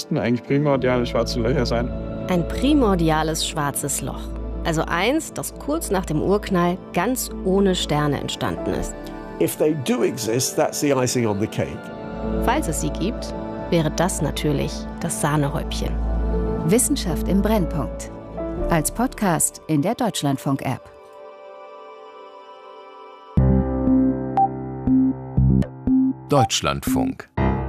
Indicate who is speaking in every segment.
Speaker 1: müssten eigentlich primordiale schwarze Löcher sein.
Speaker 2: Ein primordiales schwarzes Loch. Also eins, das kurz nach dem Urknall ganz ohne Sterne entstanden ist.
Speaker 3: If they do exist, that's the icing on the cake.
Speaker 2: Falls es sie gibt, wäre das natürlich das Sahnehäubchen.
Speaker 4: Wissenschaft im Brennpunkt. Als Podcast in der Deutschlandfunk-App.
Speaker 5: Deutschlandfunk.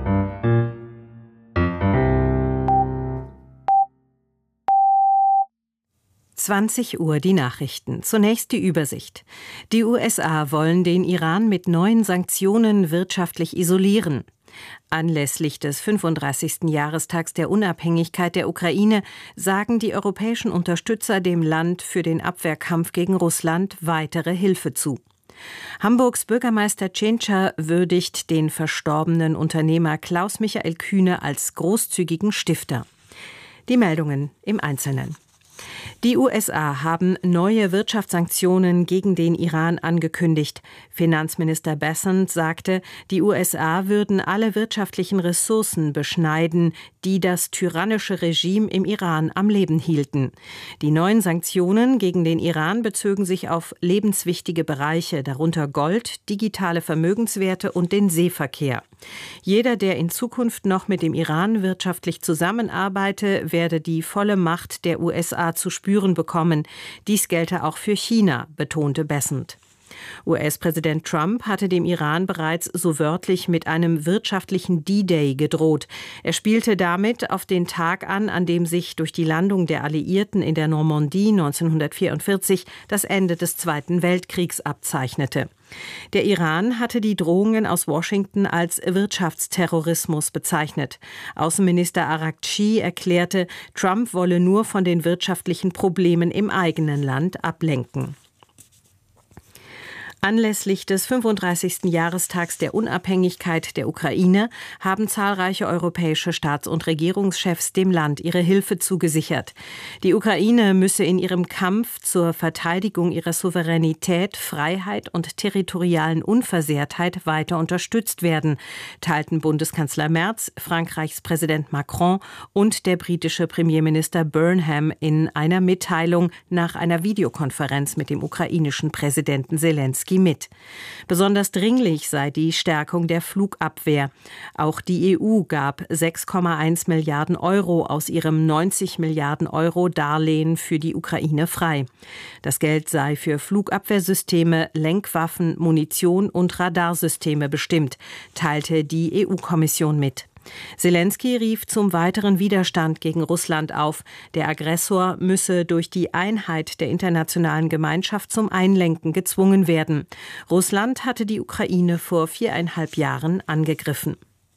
Speaker 6: Uhr die Nachrichten. Zunächst die Übersicht. Die USA wollen den Iran mit neuen Sanktionen wirtschaftlich isolieren. Anlässlich des 35. Jahrestags der Unabhängigkeit der Ukraine sagen die europäischen Unterstützer dem Land für den Abwehrkampf gegen Russland weitere Hilfe zu. Hamburgs Bürgermeister Tschentscher würdigt den verstorbenen Unternehmer Klaus-Michael Kühne als großzügigen Stifter. Die Meldungen im Einzelnen. Die USA haben neue Wirtschaftssanktionen gegen den Iran angekündigt. Finanzminister Bessent sagte, die USA würden alle wirtschaftlichen Ressourcen beschneiden, die das tyrannische Regime im Iran am Leben hielten. Die neuen Sanktionen gegen den Iran bezogen sich auf lebenswichtige Bereiche, darunter Gold, digitale Vermögenswerte und den Seeverkehr. Jeder, der in Zukunft noch mit dem Iran wirtschaftlich zusammenarbeite, werde die volle Macht der USA zu spüren bekommen. Dies gelte auch für China, betonte Bessent. US-Präsident Trump hatte dem Iran bereits so wörtlich mit einem wirtschaftlichen D-Day gedroht. Er spielte damit auf den Tag an dem sich durch die Landung der Alliierten in der Normandie 1944 das Ende des Zweiten Weltkriegs abzeichnete. Der Iran hatte die Drohungen aus Washington als Wirtschaftsterrorismus bezeichnet. Außenminister Araghchi erklärte, Trump wolle nur von den wirtschaftlichen Problemen im eigenen Land ablenken. Anlässlich des 35. Jahrestags der Unabhängigkeit der Ukraine haben zahlreiche europäische Staats- und Regierungschefs dem Land ihre Hilfe zugesichert. Die Ukraine müsse in ihrem Kampf zur Verteidigung ihrer Souveränität, Freiheit und territorialen Unversehrtheit weiter unterstützt werden, teilten Bundeskanzler Merz, Frankreichs Präsident Macron und der britische Premierminister Burnham in einer Mitteilung nach einer Videokonferenz mit dem ukrainischen Präsidenten Selenskyj mit. Besonders dringlich sei die Stärkung der Flugabwehr. Auch die EU gab 6,1 Milliarden Euro aus ihrem 90 Milliarden Euro Darlehen für die Ukraine frei. Das Geld sei für Flugabwehrsysteme, Lenkwaffen, Munition und Radarsysteme bestimmt, teilte die EU-Kommission mit. Selenskyj rief zum weiteren Widerstand gegen Russland auf. Der Aggressor müsse durch die Einheit der internationalen Gemeinschaft zum Einlenken gezwungen werden. Russland hatte die Ukraine vor 4,5 Jahren angegriffen.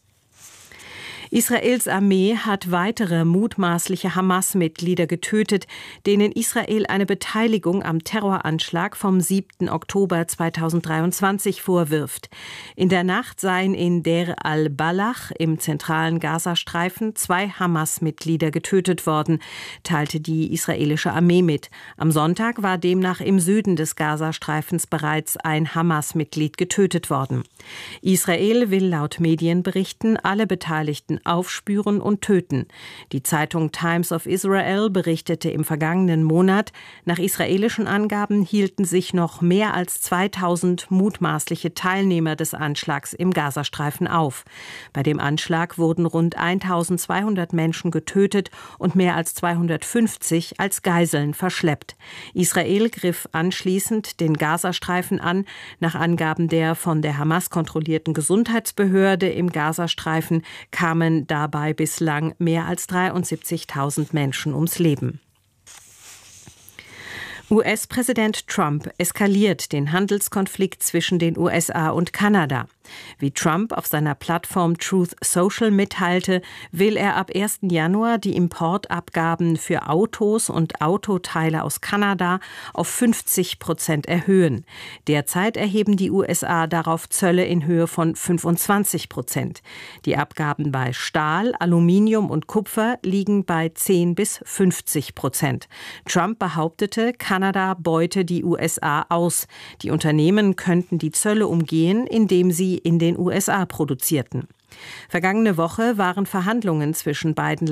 Speaker 6: Israels Armee hat weitere mutmaßliche Hamas-Mitglieder getötet, denen Israel eine Beteiligung am Terroranschlag vom 7. Oktober 2023 vorwirft. In der Nacht seien in Deir al-Balach im zentralen Gazastreifen 2 Hamas-Mitglieder getötet worden, teilte die israelische Armee mit. Am Sonntag war demnach im Süden des Gazastreifens bereits ein Hamas-Mitglied getötet worden. Israel will laut Medienberichten alle Beteiligten aufspüren und töten. Die Zeitung Times of Israel berichtete im vergangenen Monat, nach israelischen Angaben hielten sich noch mehr als 2000 mutmaßliche Teilnehmer des Anschlags im Gazastreifen auf. Bei dem Anschlag wurden rund 1200 Menschen getötet und mehr als 250 als Geiseln verschleppt. Israel griff anschließend den Gazastreifen an. Nach Angaben der von der Hamas kontrollierten Gesundheitsbehörde im Gazastreifen kamen dabei bislang mehr als 73.000 Menschen ums Leben. US-Präsident Trump eskaliert den Handelskonflikt zwischen den USA und Kanada. Wie Trump auf seiner Plattform Truth Social mitteilte, will er ab 1. Januar die Importabgaben für Autos und Autoteile aus Kanada auf 50% erhöhen. Derzeit erheben die USA darauf Zölle in Höhe von 25%. Die Abgaben bei Stahl, Aluminium und Kupfer liegen bei 10-50%. Trump behauptete, Kanada beute die USA aus. Die Unternehmen könnten die Zölle umgehen, indem sie in den USA produzierten. Vergangene Woche waren Verhandlungen zwischen beiden